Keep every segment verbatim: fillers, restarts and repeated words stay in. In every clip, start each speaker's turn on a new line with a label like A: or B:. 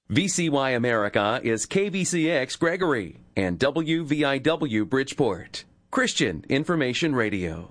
A: V C Y America is K V C X Gregory and W V I W Bridgeport. Christian Information Radio.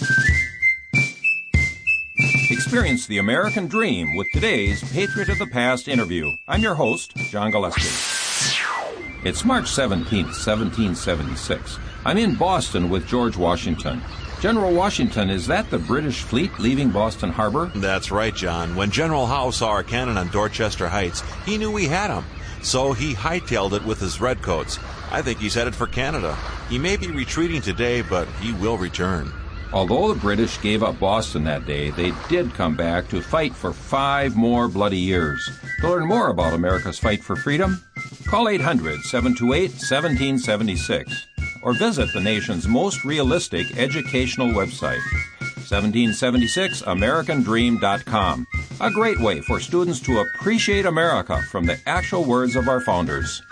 B: Experience the American dream with today's Patriot of the Past interview. I'm your host, John Gillespie. It's March seventeenth, seventeen seventy-six. I'm in Boston with George Washington. General Washington, is that the British fleet leaving Boston Harbor?
C: That's right, John. When General Howe saw our cannon on Dorchester Heights, he knew we had them. So he hightailed it with his redcoats. I think he's headed for Canada. He may be retreating today, but he will return.
B: Although the British gave up Boston that day, they did come back to fight for five more bloody years. To learn more about America's fight for freedom, call eight hundred, seven two eight, one seven seven six or visit the nation's most realistic educational website, seventeen seventy-six american dream dot com. A great way for students to appreciate America from the actual words of our founders.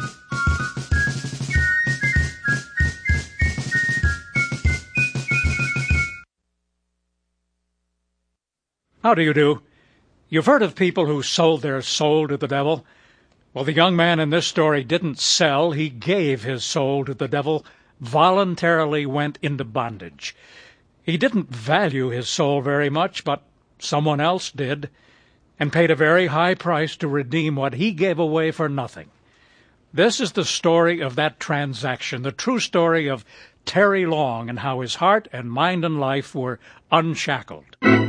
D: How do you do? You've heard of people who sold their soul to the devil. Well, the young man in this story didn't sell. He gave his soul to the devil, voluntarily went into bondage. He didn't value his soul very much, but someone else did, and paid a very high price to redeem what he gave away for nothing. This is the story of that transaction, the true story of Terry Long and how his heart and mind and life were unshackled.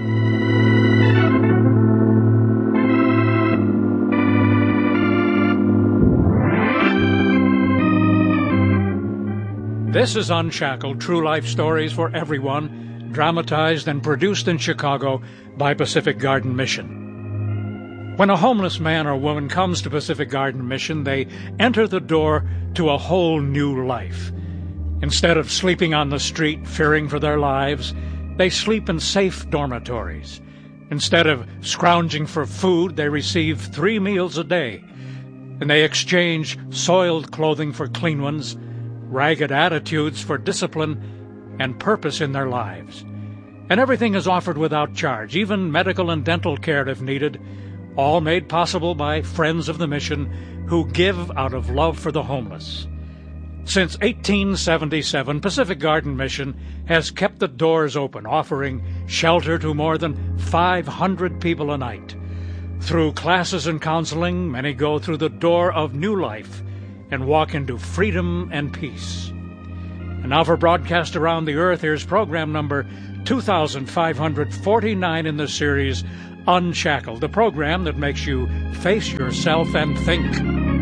D: This is Unshackled, true life stories for everyone, dramatized and produced in Chicago by Pacific Garden Mission. When a homeless man or woman comes to Pacific Garden Mission, they enter the door to a whole new life. Instead of sleeping on the street, fearing for their lives, they sleep in safe dormitories. Instead of scrounging for food, they receive three meals a day, and they exchange soiled clothing for clean ones, ragged attitudes for discipline, and purpose in their lives. And everything is offered without charge, even medical and dental care if needed, all made possible by friends of the mission who give out of love for the homeless. Since eighteen seventy-seven, Pacific Garden Mission has kept the doors open, offering shelter to more than five hundred people a night. Through classes and counseling, many go through the door of new life and walk into freedom and peace. And now for broadcast around the earth, here's program number two thousand five hundred forty-nine in the series Unshackled, the program that makes you face yourself and think.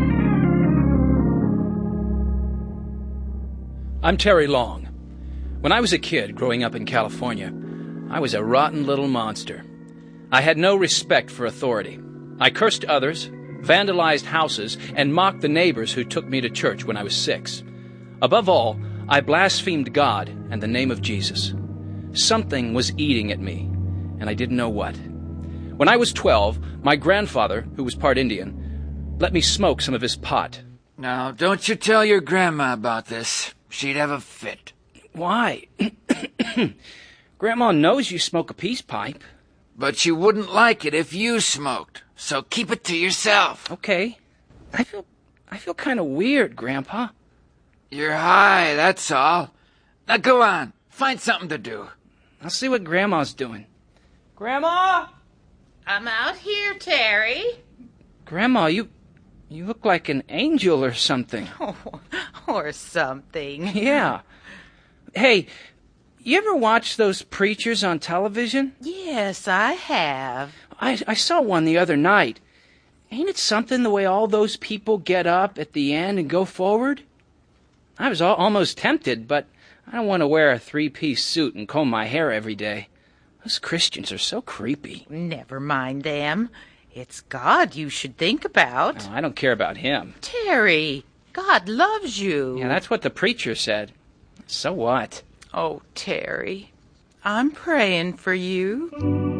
E: I'm Terry Long. When I was a kid growing up in California, I was a rotten little monster. I had no respect for authority. I cursed others, vandalized houses, and mocked the neighbors who took me to church when I was six. Above all, I blasphemed God and the name of Jesus. Something was eating at me, and I didn't know what. When I was twelve, my grandfather, who was part Indian, let me smoke some of his pot.
F: Now, don't you tell your grandma about this. She'd have a fit.
E: Why? Grandma knows you smoke a peace pipe.
F: But she wouldn't like it if you smoked. So keep it to yourself.
E: Okay. I feel I feel kind of weird, Grandpa.
F: You're high, that's all. Now go on. Find something to do.
E: I'll see what Grandma's doing. Grandma?
G: I'm out here, Terry.
E: Grandma, you you look like an angel or something.
G: Oh, or something.
E: Yeah. Hey, you ever watch those preachers on television?
G: Yes, I have.
E: I, I saw one the other night. Ain't it something the way all those people get up at the end and go forward? I was al- almost tempted, but I don't want to wear a three-piece suit and comb my hair every day. Those Christians are so creepy.
G: Never mind them. It's God you should think about.
E: Oh, I don't care about him.
G: Terry, God loves you.
E: Yeah, that's what the preacher said. So what?
G: Oh, Terry, I'm praying for you.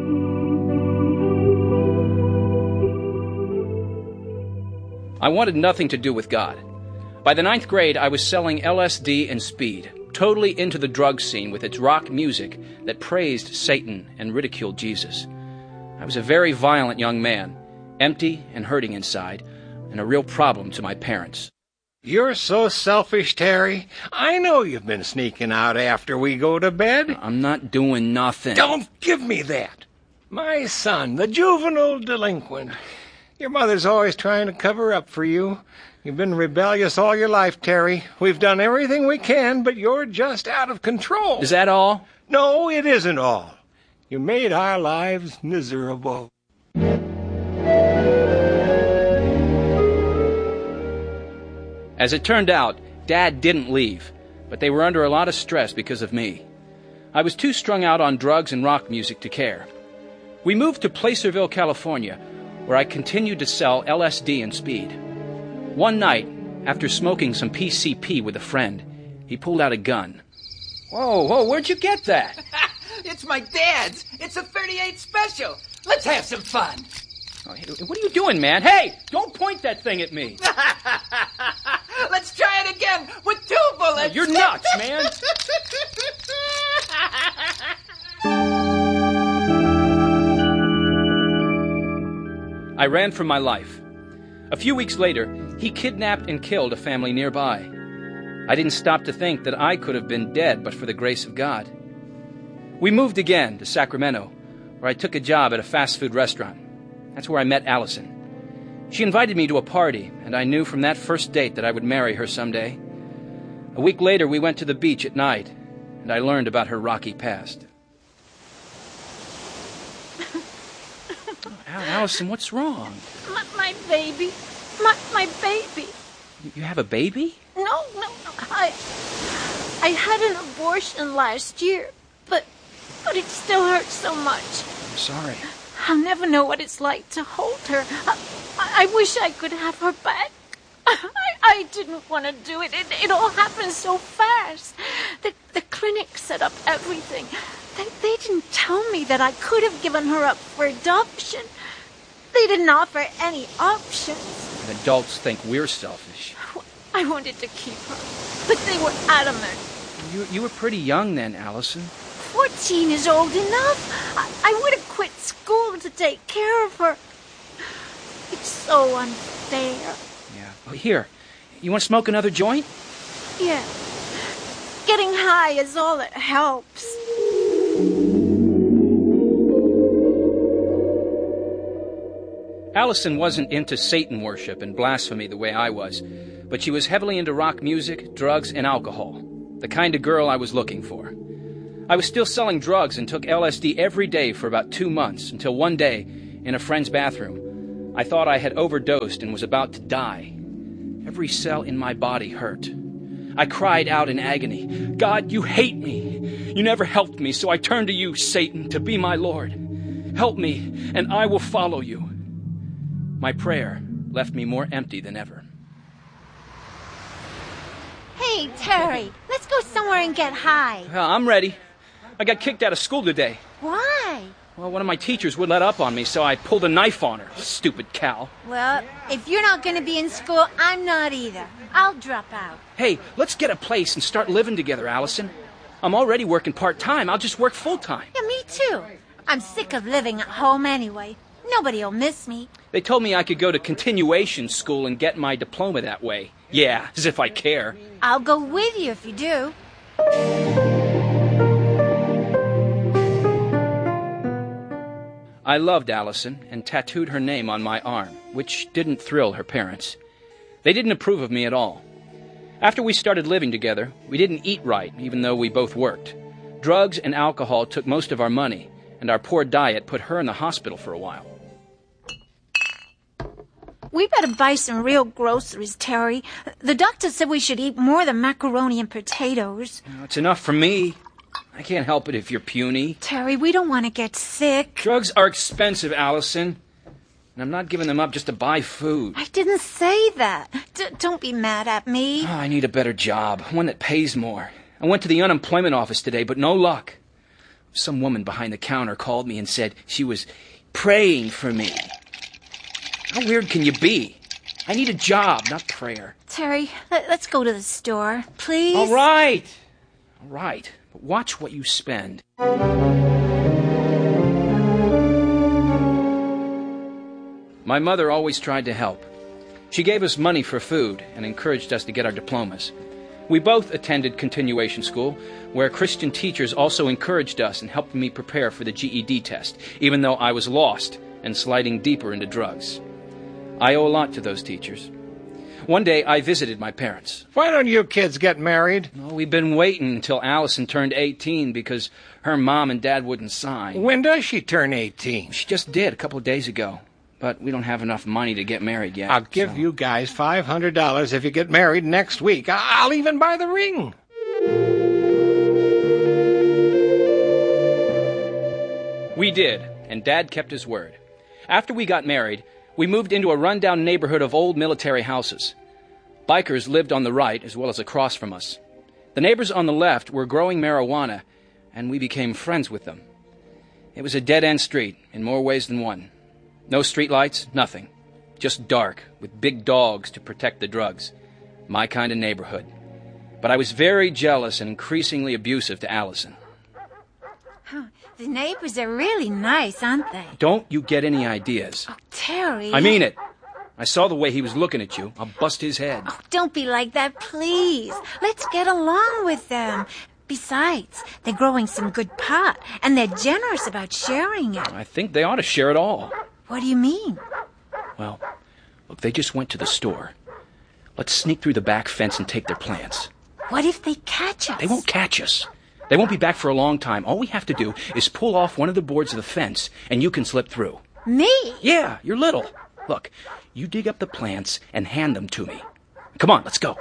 E: I wanted nothing to do with God. By the ninth grade, I was selling L S D and speed, totally into the drug scene with its rock music that praised Satan and ridiculed Jesus. I was a very violent young man, empty and hurting inside, and a real problem to my parents.
H: You're so selfish, Terry. I know you've been sneaking out after we go to bed.
E: I'm not doing nothing.
H: Don't give me that. My son, the juvenile delinquent. Your mother's always trying to cover up for you. You've been rebellious all your life, Terry. We've done everything we can, but you're just out of control.
E: Is that all?
H: No, it isn't all. You made our lives miserable.
E: As it turned out, Dad didn't leave, but they were under a lot of stress because of me. I was too strung out on drugs and rock music to care. We moved to Placerville, California, where I continued to sell L S D and speed. One night, after smoking some P C P with a friend, he pulled out a gun. Whoa, whoa, where'd you get that?
F: It's my dad's. It's a thirty-eight special. Let's have some fun.
E: Oh, hey, what are you doing, man? Hey, don't point that thing at me.
F: Let's try it again with two bullets.
E: Oh, you're nuts, man. I ran for my life. A few weeks later, he kidnapped and killed a family nearby. I didn't stop to think that I could have been dead but for the grace of God. We moved again to Sacramento, where I took a job at a fast food restaurant. That's where I met Allison. She invited me to a party, and I knew from that first date that I would marry her someday. A week later, we went to the beach at night, and I learned about her rocky past. Al- Allison, what's wrong?
I: My, my baby. My, my baby.
E: You have a baby?
I: No, no, no. I, I had an abortion last year, but, but it still hurts so much.
E: I'm sorry.
I: I'll never know what it's like to hold her. I, I, I wish I could have her back. I, I didn't want to do it. it. It all happened so fast. The, the clinic set up everything. They, they didn't tell me that I could have given her up for adoption. They didn't offer any options.
E: And adults think we're selfish.
I: I wanted to keep her, but they were adamant.
E: You, you were pretty young then, Allison.
I: Fourteen is old enough. I, I would have quit school to take care of her. It's so unfair.
E: Yeah. Oh, here. You want to smoke another joint?
I: Yeah. Getting high is all that helps.
E: Allison wasn't into Satan worship and blasphemy the way I was, but she was heavily into rock music, drugs, and alcohol. The kind of girl I was looking for. I was still selling drugs and took L S D every day for about two months until one day, in a friend's bathroom, I thought I had overdosed and was about to die. Every cell in my body hurt. I cried out in agony, "God, you hate me. You never helped me, so I turn to you, Satan, to be my Lord. Help me, and I will follow you." My prayer left me more empty than ever.
I: Hey, Terry, let's go somewhere and get high.
E: Well, I'm ready. I got kicked out of school today.
I: Why?
E: Well, one of my teachers would let up on me, so I pulled a knife on her. Stupid cow.
I: Well, if you're not going to be in school, I'm not either. I'll drop out.
E: Hey, let's get a place and start living together, Allison. I'm already working part-time. I'll just work full-time.
I: Yeah, me too. I'm sick of living at home anyway. Nobody will miss me.
E: They told me I could go to continuation school and get my diploma that way. Yeah, as if I care.
I: I'll go with you if you do.
E: I loved Allison and tattooed her name on my arm, which didn't thrill her parents. They didn't approve of me at all. After we started living together, we didn't eat right, even though we both worked. Drugs and alcohol took most of our money, and our poor diet put her in the hospital for a while.
I: We better buy some real groceries, Terry. The doctor said we should eat more than macaroni and potatoes.
E: It's enough for me. I can't help it if you're puny.
I: Terry, we don't want to get sick.
E: Drugs are expensive, Allison. And I'm not giving them up just to buy food.
I: I didn't say that. D- don't be mad at me.
E: Oh, I need a better job, one that pays more. I went to the unemployment office today, but no luck. Some woman behind the counter called me and said she was praying for me. How weird can you be? I need a job, not prayer.
I: Terry, let- let's go to the store, please.
E: All right. All right. But watch what you spend. My mother always tried to help. She gave us money for food and encouraged us to get our diplomas. We both attended continuation school, where Christian teachers also encouraged us and helped me prepare for the G E D test, even though I was lost and sliding deeper into drugs. I owe a lot to those teachers. One day, I visited my parents.
H: Why don't you kids get married?
E: Well, we've been waiting until Allison turned eighteen because her mom and dad wouldn't sign.
H: When does she turn eighteen?
E: She just did a couple of days ago. But we don't have enough money to get married yet.
H: I'll give
E: so.
H: you guys five hundred dollars if you get married next week. I'll even buy the ring.
E: We did, and Dad kept his word. After we got married, we moved into a rundown neighborhood of old military houses. Bikers lived on the right as well as across from us. The neighbors on the left were growing marijuana, and we became friends with them. It was a dead-end street in more ways than one. No streetlights, nothing. Just dark, with big dogs to protect the drugs. My kind of neighborhood. But I was very jealous and increasingly abusive to Allison.
J: Huh. The neighbors are really nice, aren't they?
E: Don't you get any ideas.
J: Oh, Terry.
E: I mean it. I saw the way he was looking at you. I'll bust his head.
J: Oh, don't be like that, please. Let's get along with them. Besides, they're growing some good pot, and they're generous about sharing it.
E: I think they ought to share it all.
J: What do you mean?
E: Well, look, they just went to the store. Let's sneak through the back fence and take their plants.
J: What if they catch us?
E: They won't catch us. They won't be back for a long time. All we have to do is pull off one of the boards of the fence, and you can slip through.
J: Me?
E: Yeah, you're little. Look, you dig up the plants and hand them to me. Come on, let's go.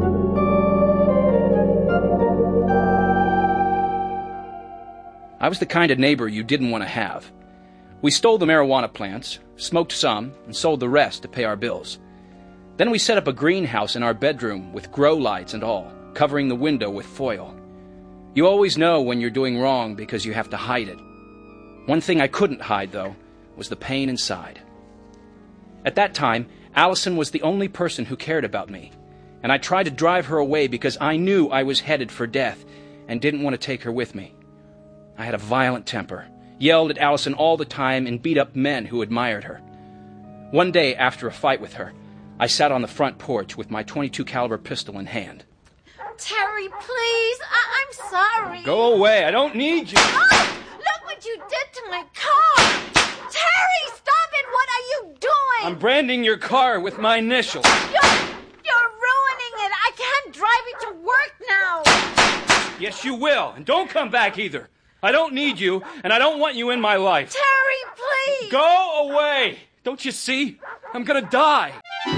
E: I was the kind of neighbor you didn't want to have. We stole the marijuana plants, smoked some, and sold the rest to pay our bills. Then we set up a greenhouse in our bedroom with grow lights and all, covering the window with foil. You always know when you're doing wrong because you have to hide it. One thing I couldn't hide, though, was the pain inside. At that time, Allison was the only person who cared about me, and I tried to drive her away because I knew I was headed for death and didn't want to take her with me. I had a violent temper, yelled at Allison all the time, and beat up men who admired her. One day, after a fight with her, I sat on the front porch with my twenty-two caliber pistol in hand.
I: Terry, please. I- I'm sorry.
E: Go away. I don't need you.
I: Oh, look what you did to my car. Terry, stop it. What are you doing?
E: I'm branding your car with my initials.
I: You're, you're ruining it. I can't drive it to work now.
E: Yes, you will. And don't come back either. I don't need you, and I don't want you in my life.
I: Terry, please.
E: Go away. Don't you see? I'm gonna die.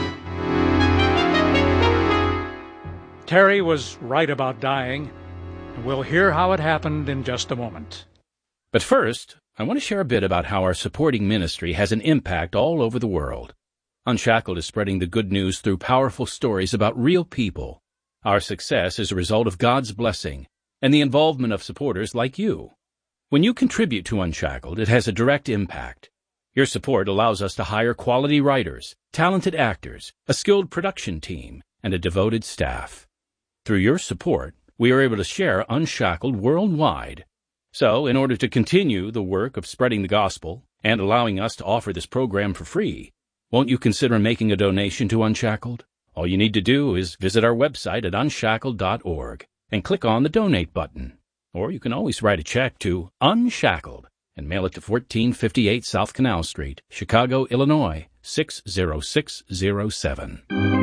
D: Terry was right about dying, and we'll hear how it happened in just a moment.
K: But first, I want to share a bit about how our supporting ministry has an impact all over the world. Unshackled is spreading the good news through powerful stories about real people. Our success is a result of God's blessing and the involvement of supporters like you. When you contribute to Unshackled, it has a direct impact. Your support allows us to hire quality writers, talented actors, a skilled production team, and a devoted staff. Through your support, we are able to share Unshackled worldwide. So, in order to continue the work of spreading the gospel and allowing us to offer this program for free, won't you consider making a donation to Unshackled? All you need to do is visit our website at unshackled dot org and click on the Donate button. Or you can always write a check to Unshackled and mail it to fourteen fifty-eight South Canal Street, Chicago, Illinois, six zero six zero seven.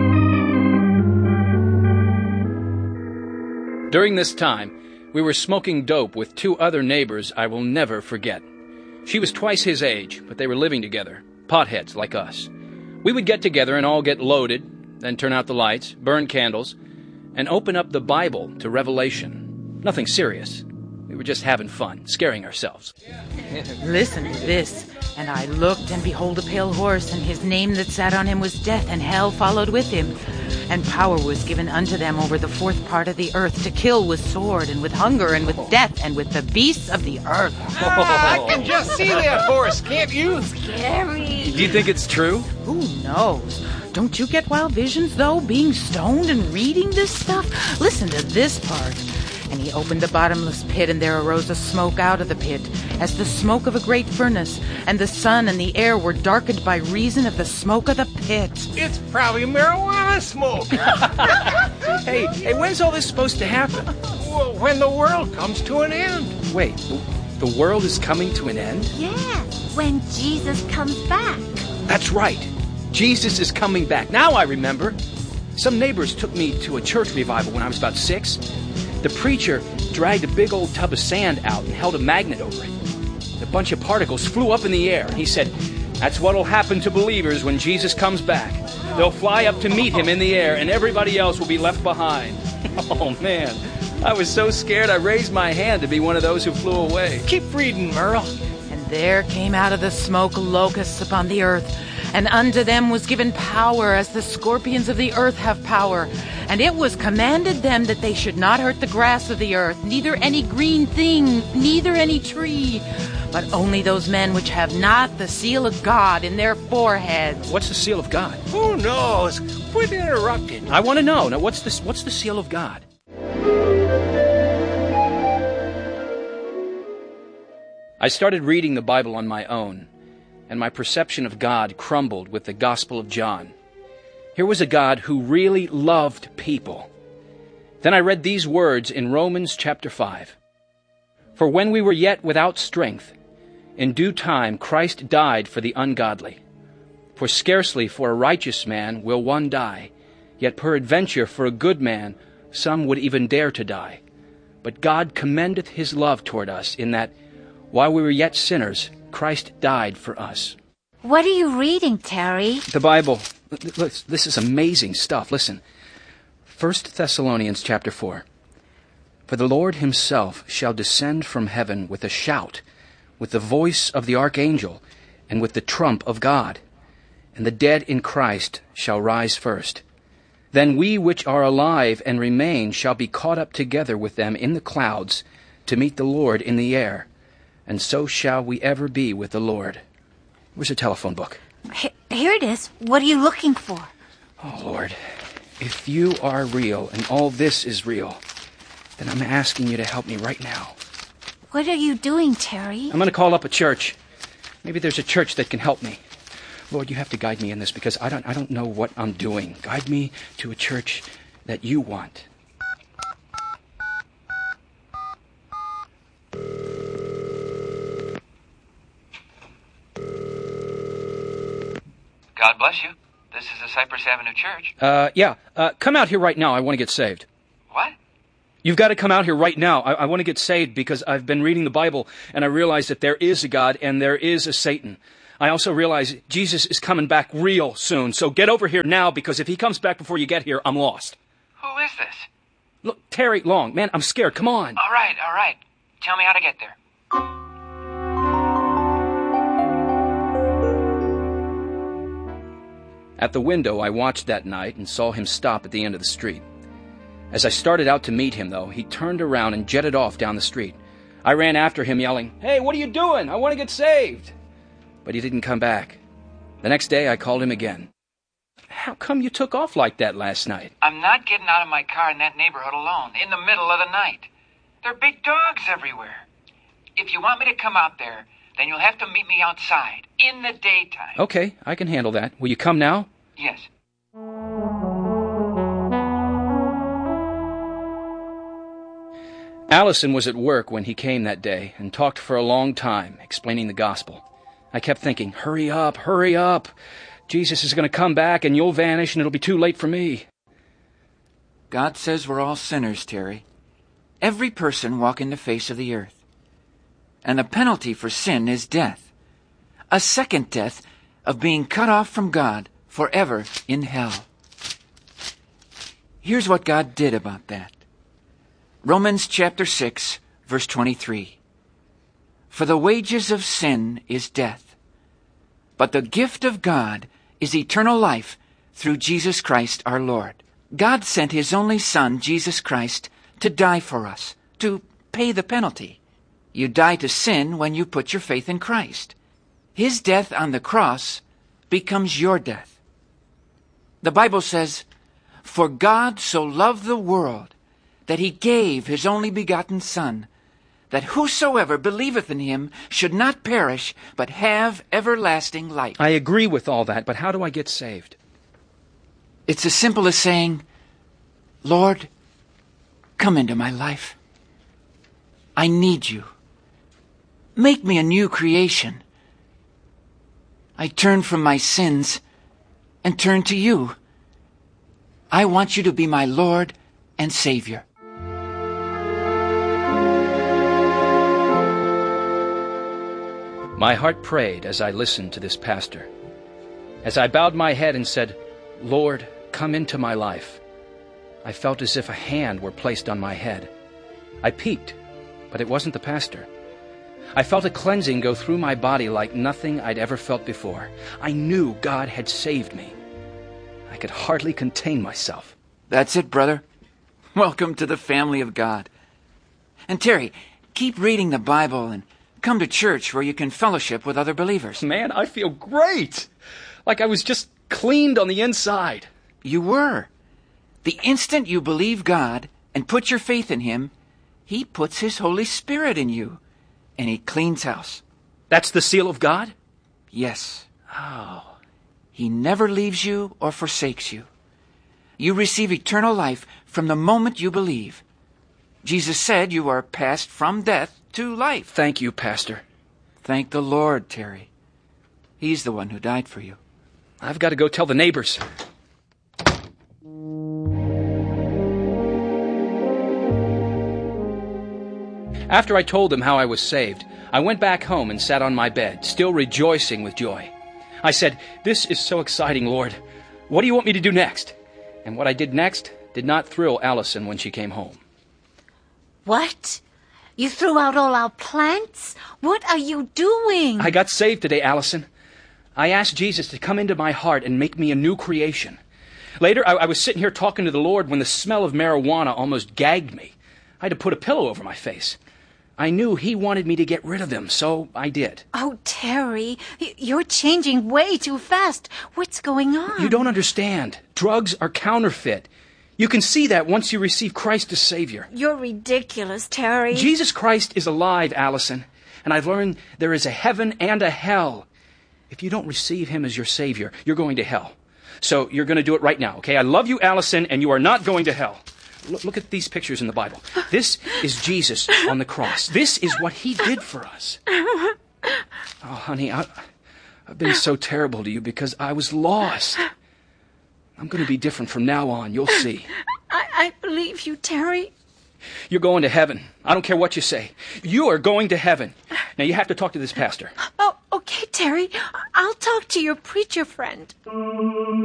E: During this time, we were smoking dope with two other neighbors I will never forget. She was twice his age, but they were living together, potheads like us. We would get together and all get loaded, then turn out the lights, burn candles, and open up the Bible to Revelation. Nothing serious. We were just having fun, scaring ourselves.
G: Listen to this. And I looked, and behold a pale horse, and his name that sat on him was Death, and hell followed with him. And power was given unto them over the fourth part of the earth, to kill with sword, and with hunger, and with death, and with the beasts of the earth.
H: Ah, I can just see that horse, can't you?
I: Scary.
E: Do you think it's true?
G: Who knows? Don't you get wild visions, though, being stoned and reading this stuff? Listen to this part. And he opened the bottomless pit, and there arose a smoke out of the pit, as the smoke of a great furnace, and the sun and the air were darkened by reason of the smoke of the pit.
H: It's probably marijuana smoke.
E: Hey, hey, when's all this supposed to happen?
H: Well, when the world comes to an end.
E: Wait, the, the world is coming to an end?
J: Yeah, when Jesus comes back.
E: That's right. Jesus is coming back. Now I remember. Some neighbors took me to a church revival when I was about six. The preacher dragged a big old tub of sand out and held a magnet over it. A bunch of particles flew up in the air, and he said, "That's what'll happen to believers when Jesus comes back. They'll fly up to meet him in the air, and everybody else will be left behind." Oh, man. I was so scared I raised my hand to be one of those who flew away.
H: Keep reading, Merle.
G: And there came out of the smoke locusts upon the earth, and unto them was given power as the scorpions of the earth have power. And it was commanded them that they should not hurt the grass of the earth, neither any green thing, neither any tree, but only those men which have not the seal of God in their foreheads.
E: What's the seal of God?
H: Who knows? Quit interrupting.
E: I want to know. Now, what's this? What's the seal of God? I started reading the Bible on my own, and my perception of God crumbled with the Gospel of John. Here was a God who really loved people. Then I read these words in Romans chapter five. "For when we were yet without strength, in due time Christ died for the ungodly. For scarcely for a righteous man will one die, yet peradventure for a good man some would even dare to die. But God commendeth his love toward us, in that, while we were yet sinners, Christ died for us."
J: What are you reading, Terry?
E: The Bible. Look, this is amazing stuff. Listen. First Thessalonians chapter four. "For the Lord himself shall descend from heaven with a shout, with the voice of the archangel, and with the trump of God. And the dead in Christ shall rise first. Then we which are alive and remain shall be caught up together with them in the clouds to meet the Lord in the air. And so shall we ever be with the Lord." Where's your telephone book?
J: H- here it is. What are you looking for?
E: Oh, Lord, if you are real and all this is real, then I'm asking you to help me right now.
J: What are you doing, Terry?
E: I'm going to call up a church. Maybe there's a church that can help me. Lord, you have to guide me in this because I don't, I don't know what I'm doing. Guide me to a church that you want.
F: God bless you. This is the Cypress Avenue Church.
E: Uh, yeah. Uh, come out here right now. I want to get saved.
F: What?
E: You've got to come out here right now. I, I want to get saved because I've been reading the Bible and I realize that there is a God and there is a Satan. I also realize Jesus is coming back real soon. So get over here now because if he comes back before you get here, I'm lost.
F: Who is this?
E: Look, Terry Long. Man, I'm scared. Come on.
F: All right, all right. Tell me how to get there.
E: At the window, I watched that night and saw him stop at the end of the street. As I started out to meet him, though, he turned around and jetted off down the street. I ran after him, yelling, "Hey, what are you doing? I want to get saved." But he didn't come back. The next day, I called him again. "How come you took off like that last night?"
F: I'm not getting out of my car in that neighborhood alone, in the middle of the night. There are big dogs everywhere. If you want me to come out there, then you'll have to meet me outside, in the daytime.
E: Okay, I can handle that. Will you come now?
F: Yes.
E: Allison was at work when he came that day and talked for a long time, explaining the gospel. I kept thinking, hurry up, hurry up. Jesus is going to come back and you'll vanish and it'll be too late for me.
F: God says we're all sinners, Terry. Every person walking the face of the earth. And the penalty for sin is death. A second death of being cut off from God forever in hell. Here's what God did about that. Romans chapter six, verse twenty-three. For the wages of sin is death, but the gift of God is eternal life through Jesus Christ our Lord. God sent his only Son, Jesus Christ, to die for us, to pay the penalty. You die to sin when you put your faith in Christ. His death on the cross becomes your death. The Bible says, for God so loved the world that he gave his only begotten Son, that whosoever believeth in him should not perish, but have everlasting life.
E: I agree with all that, but how do I get saved?
F: It's as simple as saying, Lord, come into my life. I need you. Make me a new creation. I turn from my sins and turn to you. I want you to be my Lord and Savior.
E: My heart prayed as I listened to this pastor. As I bowed my head and said, Lord, come into my life, I felt as if a hand were placed on my head. I peeked, but it wasn't the pastor. I felt a cleansing go through my body like nothing I'd ever felt before. I knew God had saved me. I could hardly contain myself.
F: That's it, brother. Welcome to the family of God. And Terry, keep reading the Bible and come to church where you can fellowship with other believers.
E: Man, I feel great. Like I was just cleaned on the inside.
F: You were. The instant you believe God and put your faith in him, he puts his Holy Spirit in you, and he cleans house.
E: That's the seal of God?
F: Yes.
E: Oh.
F: He never leaves you or forsakes you. You receive eternal life from the moment you believe. Jesus said you are passed from death to life.
E: Thank you, Pastor.
F: Thank the Lord, Terry. He's the one who died for you.
E: I've got to go tell the neighbors. After I told them how I was saved, I went back home and sat on my bed, still rejoicing with joy. I said, "This is so exciting, Lord. What do you want me to do next?" And what I did next did not thrill Allison when she came home.
J: What? You threw out all our plants? What are you doing?
E: I got saved today, Allison. I asked Jesus to come into my heart and make me a new creation. Later, I, I was sitting here talking to the Lord when the smell of marijuana almost gagged me. I had to put a pillow over my face. I knew he wanted me to get rid of them, so I did.
J: Oh, Terry, you're changing way too fast. What's going on?
E: You don't understand. Drugs are counterfeit. You can see that once you receive Christ as Savior.
J: You're ridiculous, Terry.
E: Jesus Christ is alive, Allison, and I've learned there is a heaven and a hell. If you don't receive him as your Savior, you're going to hell. So you're going to do it right now, okay? I love you, Allison, and you are not going to hell. Look, look at these pictures in the Bible. This is Jesus on the cross. This is what he did for us. Oh, honey, I, I've been so terrible to you because I was lost. I'm going to be different from now on. You'll see.
J: I, I believe you, Terry.
E: You're going to heaven. I don't care what you say. You are going to heaven. Now, you have to talk to this pastor.
J: Oh, okay, Terry. I'll talk to your preacher friend.